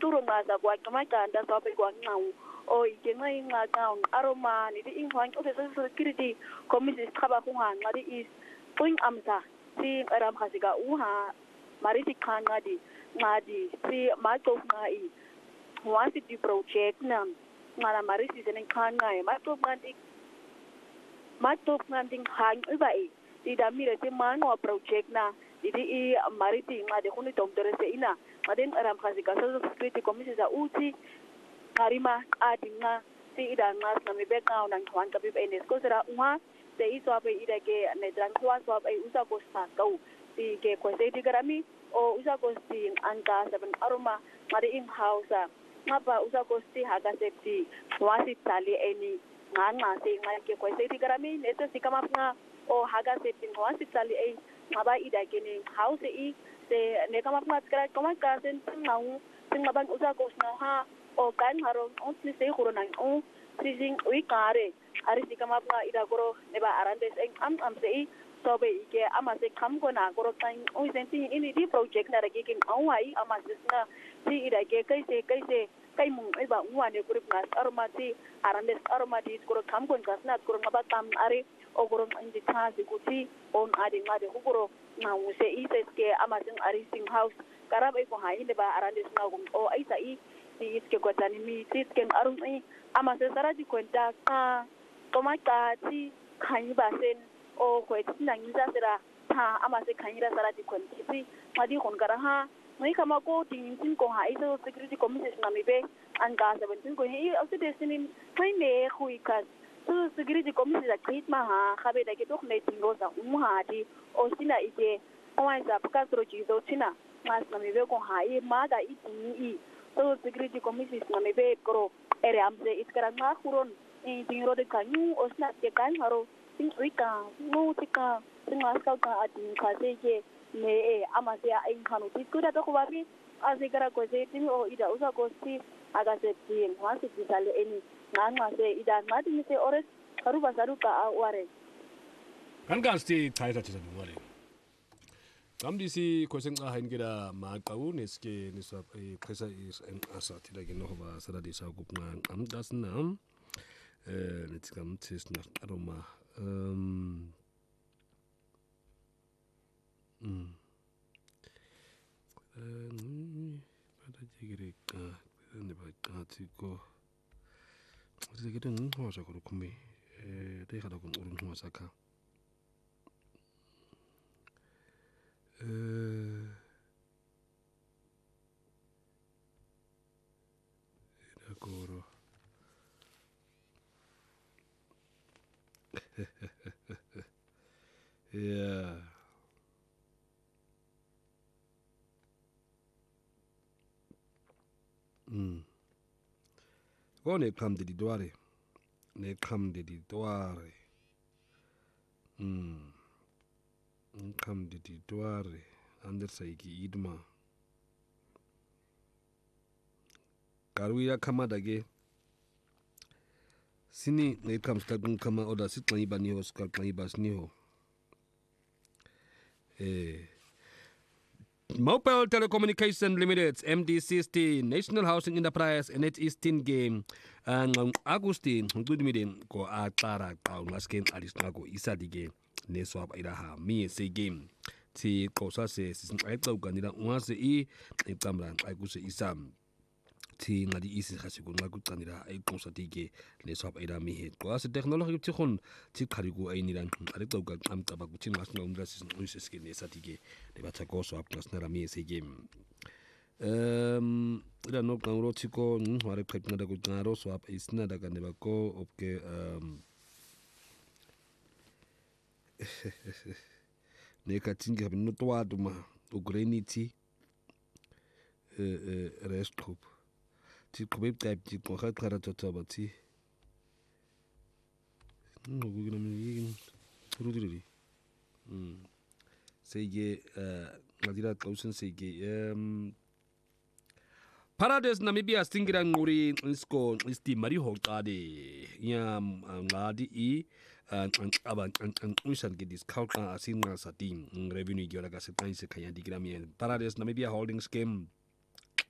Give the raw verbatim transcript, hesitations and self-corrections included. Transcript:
turo ngaza kwa kamaganda sabe kwa nqawu o ikenga inqaqa aromani di ingwang o se security committee khaba kunga di is twing amsa si ram khasiga uha mariti khanga di ngadi si mato ngai once the project na ngala mariti senen khanga e mato ngadi mato ngadi khang ibai di damire te mano project na di i mariti ngade khuni domdere ina maden ram khasiga so security committee za uti karima adinga si ida ngas na mibeka unang khwan ka bib enes ko sera unha se iso ape ida ke ne dran khwa so ape usa ko sta kau si ke ko se digarami o usa ko si anga seven aroma mari in house ngapa usa ko si haga safety wasi tali eni nganga se ngai ke ko se digarami ne se sikama nga o haga safety wasi tali e ngaba ida ke ni house i se ne kama nga skra kama ka sen ngau singaban usa ko sna ha o kan haro on ni se khoro nang o sing ui kare ari sikama nga ida goro neba arandes en am am se sobe ike ama se kam ko na goro kan o senti ini di project na rage kin au ai ama sna si ida ke kai se kai se kai mung e ba ngwa ne group na arma si arandes arma di goro kam ko kas na goro ngaba tam ari o goro indi ta si kuti on adi ngade ko goro na u se i se ke ama sing ari sing house karab e ko ha inde ba arandes na gum o ai sa i si iske kwatani mi tisken arum i ama se sarati kwenta ka tomaka ti kanyi basen o kwetina ngiza sera ta ama se kanyira sarati kwenti si madi kon karaha mai kama ko tin tin ko ha iso security commission na mibe an ka seventeen ko hi au se desinin mai ne khuikas so security commission da kit ma ha khabe da ke tok ne tingo sa umha di o sina ike o ai sa paka tro ji do tina mas na mibe ko ha i ma da i tin i so security commission na mebe kro ere amse iskara nga khuron in tingro de kanyu osna ke kan haro ting wika no tika tinga ska ka atin khase ke ne e amase a in khanu tikura to khwabi asikara ko se ting o ida usa ko si aga se tin wasi disale eni nga se ida ngati ni se ores karuba saruka aware kan gansti thaita tisa ngale Kamdisi kweseng ahain kira maqawu neske niswa presa is en asa tila ke no ba sara di sa gup nga am das nam eh nitskam tis na aroma um mm eh pada jigire ka ne ba ka tiko zikire ngwa sa ko kumi eh de khada ko urun ngwa sa ka Uh, Agora. Yeah. Mm. Go ne kam de di doare. Ne kam de di doare. Mm. Kam de di doare. Ander saiki idma. Karuya kama dage. Sini ne kam skakun kama oda sit ngai bani ho skak ngai bas ni ho. Eh. Mobile Telecommunication Limited, M D C S T, National Housing Enterprise, N H Eastern Game, and Augustine, good meeting, go at Clara, Ngaskin, Alistago, Isadige, Neswap Idaha, me say game. Ti Kosa says, I told Ganida once e, a Tamran, I go say Isam. Ti Nadi Isi Hasigo, Nagut Ganida, a Consatige, Neswap Ida me. Because the technology of Tichon, Tikarigo, I need an Aritoga, I'm Tabakuchin, National University, Skin, Satige. The Batagoso up Nasnara me say game. Um, I don't know, Rotiko, what a pet nada good narrow swap is not a can never go. Okay, um, Nekating have not waduma, Ugrenity, rest group. Tikubib type, Tikoha Karatotobati. No, we're gonna be Rudri. Hmm. Say, uh, Nadira Klausen say, um, Paradise Namibia Stingira Nguri Isko is the Mariho Gadi, Yam, Ngadi E, and Aban and Ushan get this Kauka as in Satin, revenue Yoragas, Kayandi Grammy, Paradise Namibia Holdings came.